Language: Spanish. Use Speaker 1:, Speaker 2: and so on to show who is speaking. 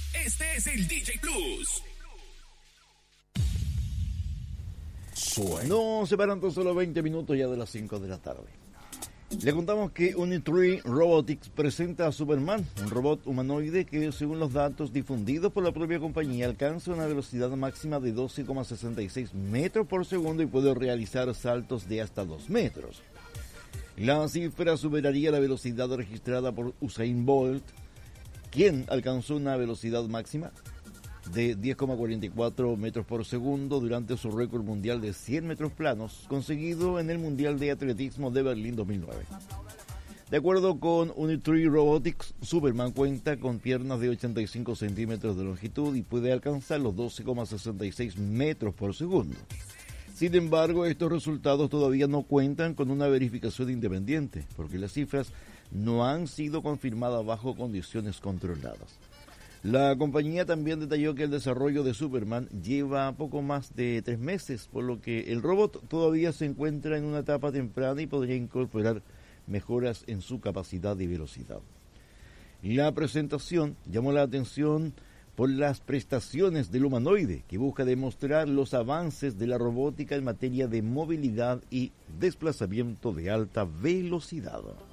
Speaker 1: Este es el DJ Plus.
Speaker 2: No separan tan solo 20 minutos ya de las 5 de la tarde. Le contamos que Unitree Robotics presenta a Superman, un robot humanoide que, según los datos difundidos por la propia compañía, alcanza una velocidad máxima de 12,66 metros por segundo y puede realizar saltos de hasta 2 metros. La cifra superaría la velocidad registrada por Usain Bolt, quien alcanzó una velocidad máxima de 10,44 metros por segundo durante su récord mundial de 100 metros planos, conseguido en el Mundial de Atletismo de Berlín 2009. De acuerdo con Unitree Robotics, Superman cuenta con piernas de 85 centímetros de longitud y puede alcanzar los 12,66 metros por segundo. Sin embargo, estos resultados todavía no cuentan con una verificación independiente, porque las cifras no han sido confirmadas bajo condiciones controladas. La compañía también detalló que el desarrollo de Superman lleva poco más de 3 meses, por lo que el robot todavía se encuentra en una etapa temprana y podría incorporar mejoras en su capacidad y velocidad. La presentación llamó la atención por las prestaciones del humanoide, que busca demostrar los avances de la robótica en materia de movilidad y desplazamiento de alta velocidad.